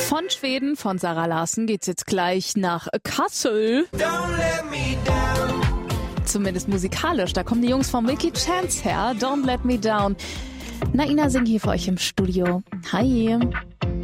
Von Schweden, von Zara Larsson, geht's jetzt gleich nach Kassel. Zumindest musikalisch. Da kommen die Jungs von Milky Chance her. Don't Let Me Down. Naina singt hier für euch im Studio. Hi.